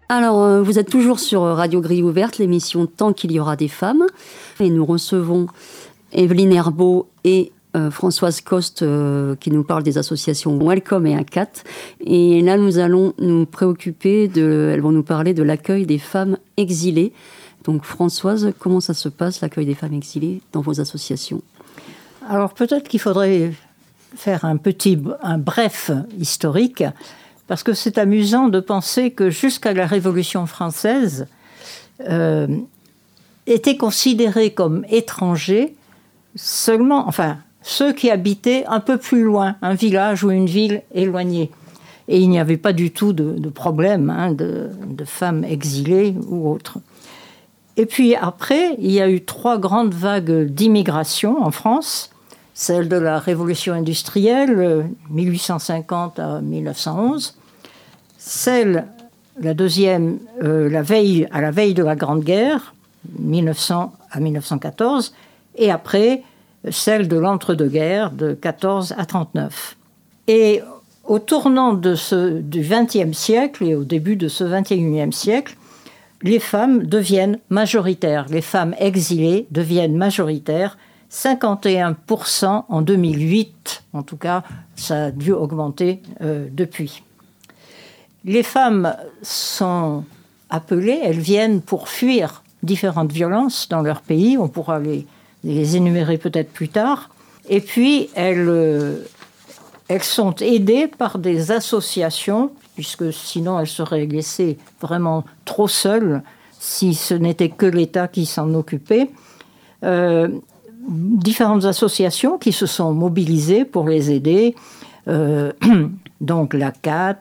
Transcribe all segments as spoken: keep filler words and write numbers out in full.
Alors, euh, vous êtes toujours sur Radio Grille Ouverte, l'émission Tant qu'il y aura des femmes. Et nous recevons Evelyne Herbeau et euh, Françoise Coste euh, qui nous parlent des associations Welcome et ACAT. Et là, nous allons nous préoccuper, de, elles vont nous parler de l'accueil des femmes exilées. Donc, Françoise, comment ça se passe, l'accueil des femmes exilées dans vos associations ? Alors, peut-être qu'il faudrait faire un petit, un bref historique. Parce que c'est amusant de penser que jusqu'à la Révolution française, euh, étaient considérés comme étrangers seulement, enfin, ceux qui habitaient un peu plus loin, un village ou une ville éloignée. Et il n'y avait pas du tout de, de problème hein, de, de femmes exilées ou autres. Et puis après, il y a eu trois grandes vagues d'immigration en France. Celle de la Révolution industrielle, mille huit cent cinquante à mille neuf cent onze. Celle, la deuxième, euh, la veille, à la veille de la Grande Guerre, mille neuf cents à mille neuf cent quatorze. Et après, celle de l'entre-deux-guerres, de quatorze à trente-neuf. Et au tournant de ce, du vingtième siècle et au début de ce vingt et unième siècle, les femmes deviennent majoritaires. Les femmes exilées deviennent majoritaires. cinquante et un pour cent en deux mille huit, en tout cas, ça a dû augmenter euh, depuis. Les femmes sont appelées, elles viennent pour fuir différentes violences dans leur pays, on pourra les, les énumérer peut-être plus tard, et puis elles, euh, elles sont aidées par des associations, puisque sinon elles seraient laissées vraiment trop seules si ce n'était que l'État qui s'en occupait. Euh, différentes associations qui se sont mobilisées pour les aider, euh, donc l'ACAT,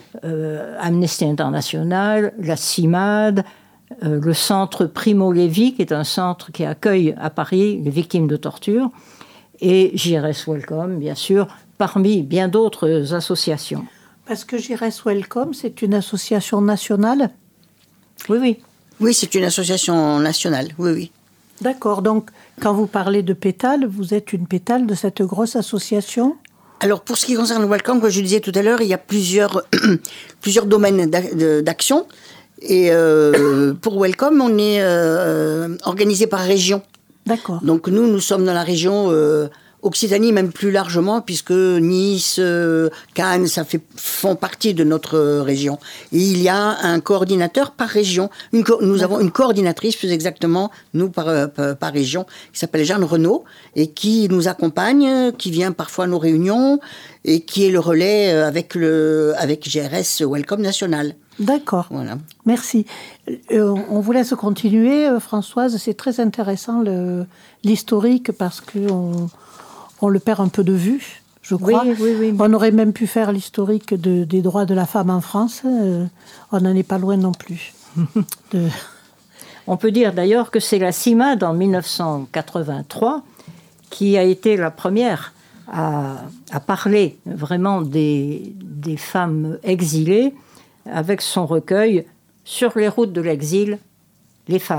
euh, Amnesty International, la CIMAD, euh, le centre Primo Levi, qui est un centre qui accueille à Paris les victimes de torture, et J R S Welcome, bien sûr, parmi bien d'autres associations. Parce que J R S Welcome, c'est une association nationale ? Oui, oui. Oui, c'est une association nationale, oui, oui. D'accord, donc quand vous parlez de pétale, vous êtes une pétale de cette grosse association ? Alors pour ce qui concerne Welcome, comme je le disais tout à l'heure, il y a plusieurs, plusieurs domaines d'action. Et euh, pour Welcome, on est euh, organisé par région. D'accord. Donc nous, nous sommes dans la région euh, Occitanie, même plus largement, puisque Nice, euh, Cannes, ça fait, font partie de notre euh, région. Et il y a un coordinateur par région. Une co- nous D'accord. avons une coordinatrice, plus exactement, nous, par, euh, par, par région, qui s'appelle Jeanne Renaud, et qui nous accompagne, qui vient parfois à nos réunions, et qui est le relais avec, le, avec G R S Welcome National. D'accord, voilà. Merci. Euh, on vous laisse continuer, Françoise. C'est très intéressant, le, l'historique, parce qu'on on le perd un peu de vue, je crois. Oui, oui, oui. On aurait même pu faire l'historique de, des droits de la femme en France. Euh, on n'en est pas loin non plus. de... On peut dire d'ailleurs que c'est la CIMAD en mille neuf cent quatre-vingt-trois qui a été la première à, à parler vraiment des, des femmes exilées avec son recueil « Sur les routes de l'exil, les femmes ».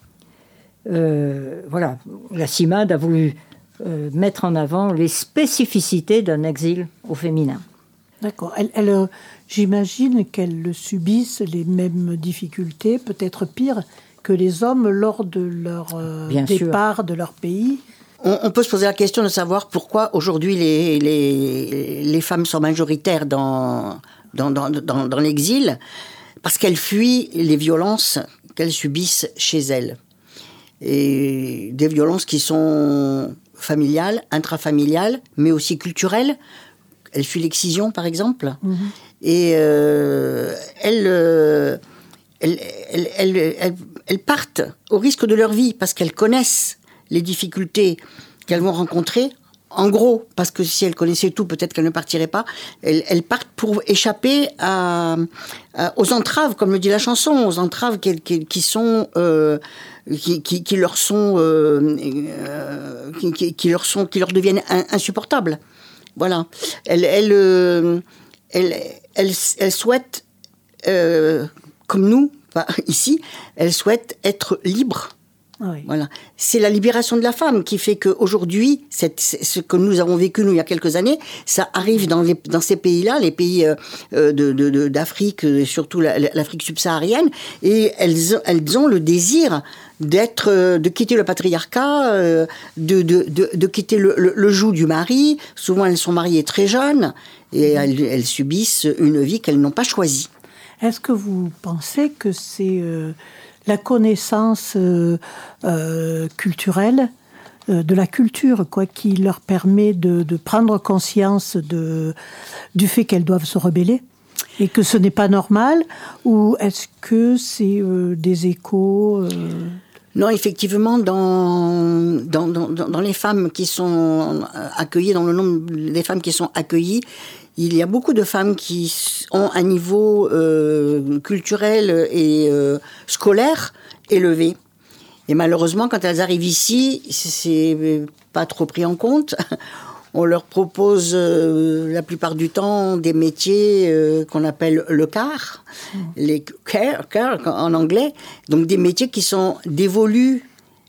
Euh, voilà, la CIMAD a voulu euh, mettre en avant les spécificités d'un exil au féminin. D'accord. Elle, elle, euh, j'imagine qu'elles subissent les mêmes difficultés, peut-être pire, que les hommes lors de leur euh, départ sûr. de leur pays. On, on peut se poser la question de savoir pourquoi aujourd'hui les, les, les femmes sont majoritaires dans, dans, dans, dans, dans l'exil. Parce qu'elles fuient les violences qu'elles subissent chez elles. Et des violences qui sont familiales, intrafamiliales, mais aussi culturelles. Elles fuient l'excision, par exemple. Mmh. Et euh, elles, euh, elles, elles, elles, elles, elles partent au risque de leur vie parce qu'elles connaissent les difficultés qu'elles vont rencontrer. En gros, parce que si elles connaissaient tout, peut-être qu'elles ne partiraient pas. Elles, elles partent pour échapper à, à, aux entraves, comme le dit la chanson, aux entraves qui, qui, qui sont, euh, qui, qui, qui leur sont, euh, euh, qui, qui, qui leur sont, qui leur deviennent in, insupportables. Voilà. Elles, elles, euh, elles, elles, elles souhaitent, euh, comme nous, ici, elles souhaitent être libres Oui. Voilà. C'est la libération de la femme qui fait qu'aujourd'hui, cette, ce que nous avons vécu, nous, il y a quelques années, ça arrive dans, les, dans ces pays-là, les pays euh, de, de, de, d'Afrique, surtout la, l'Afrique subsaharienne, et elles, elles ont le désir d'être, de quitter le patriarcat, euh, de, de, de, de quitter le, le, le joug du mari. Souvent, elles sont mariées très jeunes, et elles, elles subissent une vie qu'elles n'ont pas choisie. Est-ce que vous pensez que c'est... Euh la connaissance euh, euh, culturelle, euh, de la culture, quoi, qui leur permet de, de prendre conscience de, du fait qu'elles doivent se rebeller et que ce n'est pas normal, ou est-ce que c'est euh, des échos euh... Non, effectivement, dans, dans, dans, dans les femmes qui sont accueillies, dans le nombre des femmes qui sont accueillies, il y a beaucoup de femmes qui ont un niveau euh, culturel et euh, scolaire élevé. Et malheureusement, quand elles arrivent ici, c'est pas trop pris en compte. On leur propose euh, la plupart du temps des métiers euh, qu'on appelle le quart, mmh. les care, care en anglais. Donc des métiers qui sont dévolus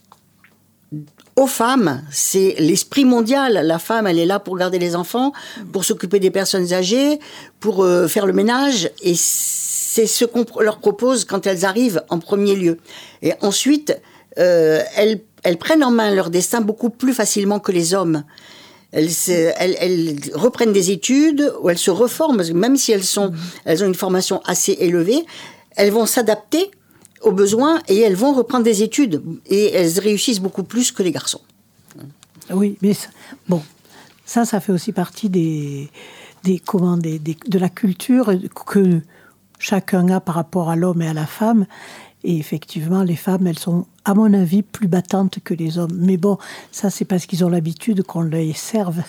aux femmes. C'est l'esprit mondial. La femme, elle est là pour garder les enfants, pour s'occuper des personnes âgées, pour euh, faire le ménage. Et c'est ce qu'on leur propose quand elles arrivent en premier lieu. Et ensuite, euh, elles, elles prennent en main leur destin beaucoup plus facilement que les hommes. Elles, elles, elles reprennent des études, ou elles se reforment, même si elles, sont, elles ont une formation assez élevée, elles vont s'adapter aux besoins et elles vont reprendre des études. Et elles réussissent beaucoup plus que les garçons. Oui, mais ça, bon, ça, ça fait aussi partie des, des, comment, des, des, de la culture que chacun a par rapport à l'homme et à la femme. Et effectivement, les femmes, elles sont, à mon avis, plus battantes que les hommes. Mais bon, ça, c'est parce qu'ils ont l'habitude qu'on les serve.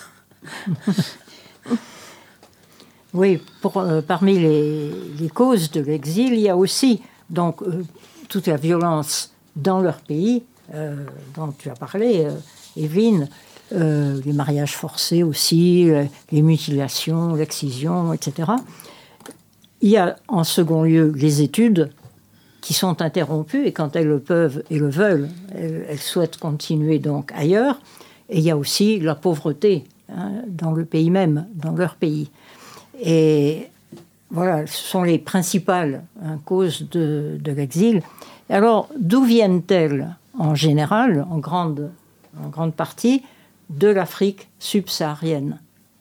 Oui, pour, euh, parmi les, les causes de l'exil, il y a aussi donc, euh, toute la violence dans leur pays, euh, dont tu as parlé, euh, Evelyne, euh, les mariages forcés aussi, euh, les mutilations, l'excision, et cetera. Il y a en second lieu les études qui sont interrompues, et quand elles le peuvent et le veulent, elles, elles souhaitent continuer donc ailleurs. Et il y a aussi la pauvreté hein, dans le pays même, dans leur pays. Et voilà, ce sont les principales hein, causes de, de l'exil. Alors, d'où viennent-elles en général, en grande, en grande partie, de l'Afrique subsaharienne?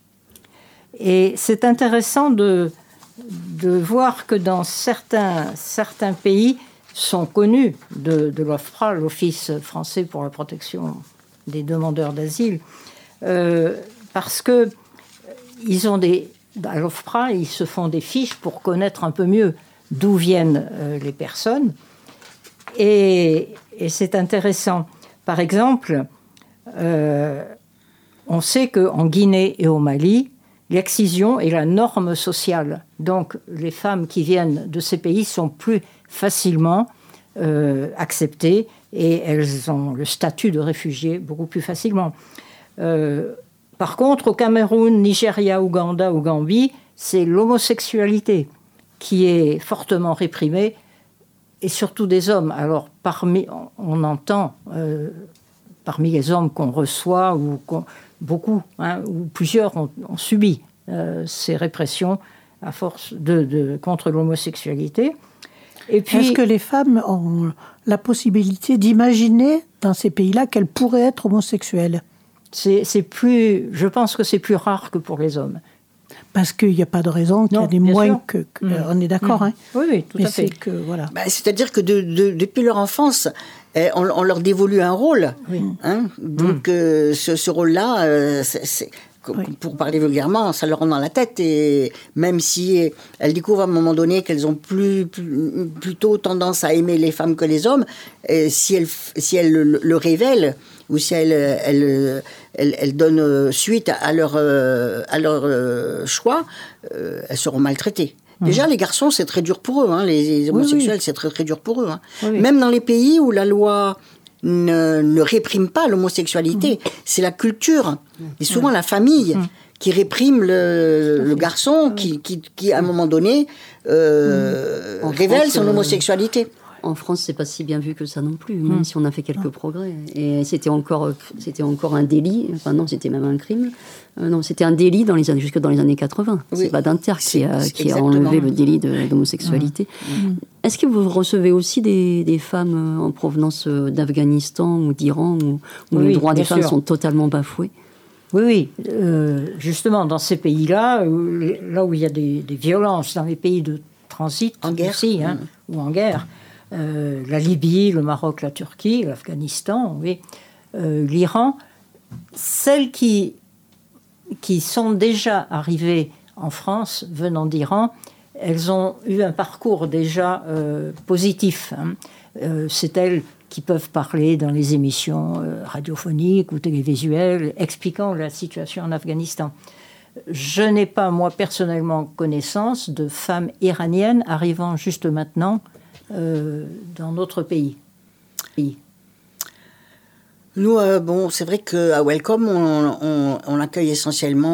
Et c'est intéressant de, de voir que dans certains, certains pays sont connus de, de l'OFPRA, l'Office français pour la protection des demandeurs d'asile, euh, parce qu'ils ont des... À l'OFPRA, ils se font des fiches pour connaître un peu mieux d'où viennent euh, les personnes. Et, et c'est intéressant. Par exemple, euh, on sait qu'en Guinée et au Mali, l'excision est la norme sociale. Donc, les femmes qui viennent de ces pays sont plus facilement euh, acceptées et elles ont le statut de réfugiés beaucoup plus facilement. Euh, Par contre, au Cameroun, Nigeria, Ouganda ou Gambie, c'est l'homosexualité qui est fortement réprimée, et surtout des hommes. Alors, parmi, on entend, euh, parmi les hommes qu'on reçoit, ou qu'on, beaucoup, hein, ou plusieurs ont, ont subi euh, ces répressions à force de, de, contre l'homosexualité. Et puis, est-ce que les femmes ont la possibilité d'imaginer dans ces pays-là qu'elles pourraient être homosexuelles ? C'est, c'est plus, je pense que c'est plus rare que pour les hommes. Parce qu'il n'y a pas de raison qu'il y a des moins que... que mmh. On est d'accord, mmh. hein. Oui, oui, tout Mais à fait. C'est que, voilà. Bah, c'est-à-dire que de, de, depuis leur enfance, eh, on, on leur dévolue un rôle. Oui. Hein. Donc, mmh. euh, ce, ce rôle-là, euh, c'est, c'est, oui. pour parler vulgairement, ça leur rentre dans la tête. Et même si elles découvrent à un moment donné qu'elles ont plus, plus, plutôt tendance à aimer les femmes que les hommes, et si elles, si elles le, le révèlent, ou si elles, elles, elles, elles donnent suite à leur, à leur choix, elles seront maltraitées. Mmh. Déjà, les garçons, c'est très dur pour eux. Hein. Les, les homosexuels, oui, oui. c'est très, très dur pour eux. Hein. Oui. Même dans les pays où la loi ne, ne réprime pas l'homosexualité, mmh. c'est la culture, et souvent mmh. la famille, mmh. qui réprime le, le garçon, qui, qui, qui, à un moment donné, euh, mmh. révèle France, son homosexualité. En France, c'est pas si bien vu que ça non plus, même mmh. si on a fait quelques mmh. progrès. Et c'était encore, c'était encore un délit. Enfin non, c'était même un crime. Euh, non, c'était un délit dans les années, jusque dans les années quatre-vingts. Oui. C'est Badinter qui a, qui a enlevé le délit de, d'homosexualité. Mmh. Est-ce que vous recevez aussi des, des femmes en provenance d'Afghanistan ou d'Iran où, où oui, les droits des femmes sûr. sont totalement bafoués? Oui, oui. Euh, justement, dans ces pays-là, où, là où il y a des, des violences, dans les pays de transit en guerre aussi, hein, mmh. ou en guerre, euh, la Libye, le Maroc, la Turquie, l'Afghanistan, oui, euh, l'Iran, celles qui, qui sont déjà arrivées en France, venant d'Iran, elles ont eu un parcours déjà euh, positif. Hein. Euh, c'est elles qui peuvent parler dans les émissions euh, radiophoniques ou télévisuelles, expliquant la situation en Afghanistan. Je n'ai pas, moi, personnellement, connaissance de femmes iraniennes arrivant juste maintenant euh, dans notre pays. Nous, euh, bon, c'est vrai qu'à Welcome, on, on, on accueille essentiellement